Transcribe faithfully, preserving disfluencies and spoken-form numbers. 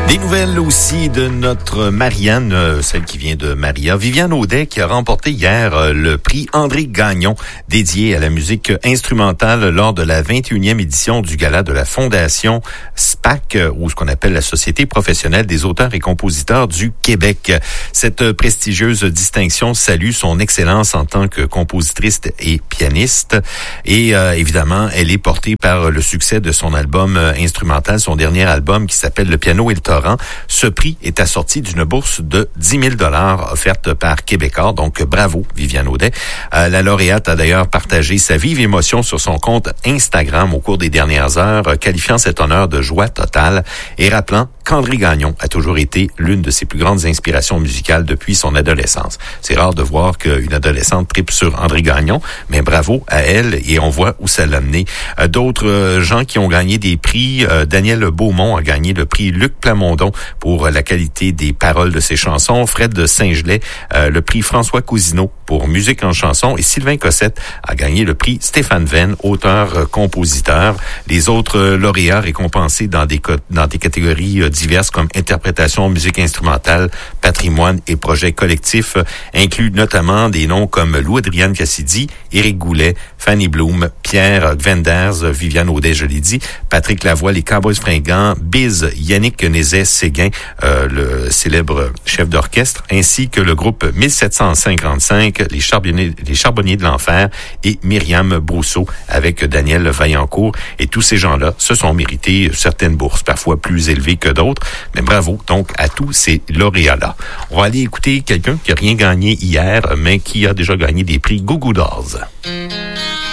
Des nouvelles aussi de notre Marianne, celle qui vient de Maria. Viviane Audet qui a remporté hier le prix André Gagnon dédié à la musique instrumentale lors de la vingt et unième édition du gala de la Fondation S P A C, ou ce qu'on appelle la Société professionnelle des auteurs et compositeurs du Québec. Cette prestigieuse distinction salue son excellence en tant que compositrice et pianiste. Et euh, évidemment, elle est portée par le succès de son album instrumental, son dernier album qui s'appelle Le piano et le torrent. Ce prix est assorti d'une bourse de dix mille dollars offerte par Québécois. Donc, bravo, Viviane Audet. Euh, la lauréate a d'ailleurs partagé sa vive émotion sur son compte Instagram au cours des dernières heures, qualifiant cet honneur de joie totale et rappelant qu'André Gagnon a toujours été l'une de ses plus grandes inspirations musicales depuis son adolescence. C'est rare de voir qu'une adolescente tripe sur André Gagnon, mais bravo à elle et on voit où ça l'a mené. Euh, d'autres euh, gens qui ont gagné des prix, euh, Daniel Beaumont a gagné le prix Luc Plamondon pour la qualité des paroles de ses chansons, Fred de Saint-Gelais, euh, le prix François Cousineau pour musique en chanson et Sylvain Cossette a gagné le prix Stéphane Venn, auteur-compositeur. Les autres euh, lauréats récompensés dans des, co- dans des catégories euh, diverses comme interprétation, musique instrumentale, patrimoine et projets collectifs, euh, incluent notamment des noms comme Lou-Adrienne Cassidy, Éric Goulet, Fanny Bloom, Pierre Gwenders, Viviane Audet, je l'ai dit, Patrick Lavoie, les Cowboys fringants, Biz, Yannick Nézet-Séguin, euh, le célèbre chef d'orchestre, ainsi que le groupe mille sept cent cinquante-cinq, les Charbonniers, les Charbonniers de l'Enfer et Myriam Brousseau avec Daniel Vaillancourt. Et tous ces gens-là se sont mérités certaines bourses, parfois plus élevées que d'autres. Mais bravo donc à tous ces lauréats-là. On va aller écouter quelqu'un qui n'a rien gagné hier, mais qui a déjà gagné des prix Goo Goo Dolls.